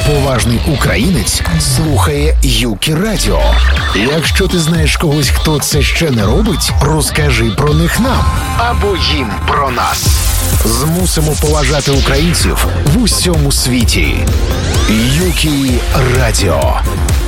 поважний українець слухає Юкі Радіо. Якщо ти знаєш когось, хто це ще не робить, розкажи про них нам або їм про нас. Змусимо поважати українців в усьому світі. Юкі Радіо.